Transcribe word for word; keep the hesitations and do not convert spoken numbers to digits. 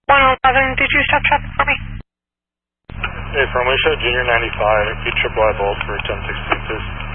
one eleven, did you stop traffic for me? Hey, from Alicia, Junior ninety-five, repeat triple I Bolt for ten sixteen, please.